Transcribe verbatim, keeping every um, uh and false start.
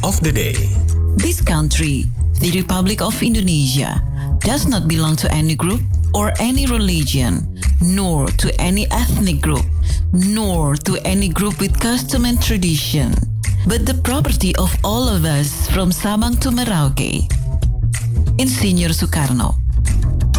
of the day. This country, the Republic of Indonesia, does not belong to any group or any religion, nor to any ethnic group, nor to any group with custom and tradition, but the property of all of us from Sabang to Merauke. Insinyur Soekarno.